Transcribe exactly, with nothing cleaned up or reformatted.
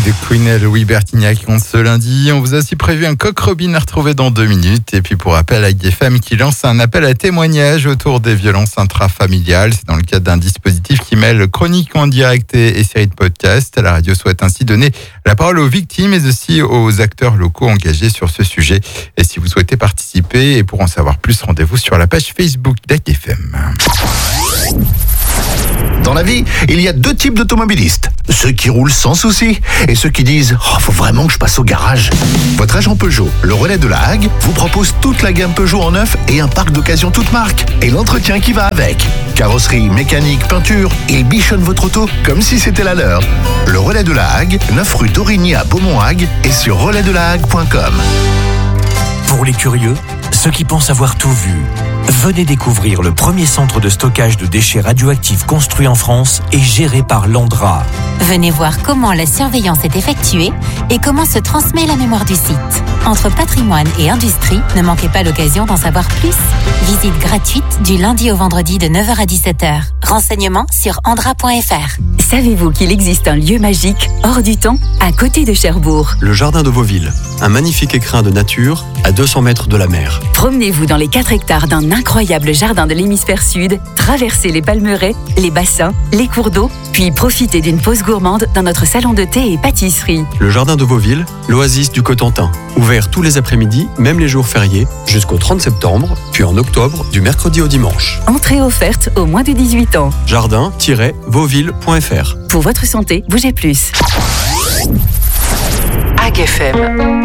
de Queen et Louis Bertignac qui compte ce lundi. On vous a aussi prévu un coq Robin à retrouver dans deux minutes. Et puis pour rappel, avec des femmes qui lancent un appel à témoignages autour des violences intrafamiliales. C'est dans le cadre d'un dispositif qui mêle chronique en direct et, et série de podcasts. La radio souhaite ainsi donner la parole aux victimes mais aussi aux acteurs locaux engagés sur ce sujet. Et si vous souhaitez participer et pour en savoir plus, rendez-vous sur la page Facebook d'A K F M. Dans la vie, il y a deux types d'automobilistes. Ceux qui roulent sans souci et ceux qui disent « Oh, faut vraiment que je passe au garage ». Votre agent Peugeot, le relais de la Hague, vous propose toute la gamme Peugeot en neuf et un parc d'occasion toute marque. Et l'entretien qui va avec. Carrosserie, mécanique, peinture, il bichonne votre auto comme si c'était la leur. Le relais de la Hague, neuf rue d'Origny à Beaumont-Hague et sur relais de la hague point com. Pour les curieux, ceux qui pensent avoir tout vu, venez découvrir le premier centre de stockage de déchets radioactifs construit en France et géré par l'Andra. Venez voir comment la surveillance est effectuée et comment se transmet la mémoire du site. Entre patrimoine et industrie, ne manquez pas l'occasion d'en savoir plus. Visite gratuite du lundi au vendredi de neuf heures à dix-sept heures. Renseignements sur andra point f r. Savez-vous qu'il existe un lieu magique hors du temps à côté de Cherbourg? Le jardin de Vauville, un magnifique écrin de nature à deux cents mètres de la mer. Promenez-vous dans les quatre hectares d'un incroyable jardin de l'hémisphère sud, traversez les palmeraies, les bassins, les cours d'eau, puis profitez d'une pause gourmande dans notre salon de thé et pâtisserie. Le jardin de Vauville, l'oasis du Cotentin, ouvert tous les après-midi, même les jours fériés, jusqu'au trente septembre, puis en octobre, du mercredi au dimanche. Entrée offerte aux moins de dix-huit ans. jardin tiret vauville point f r. Pour votre santé, bougez plus. A K F M.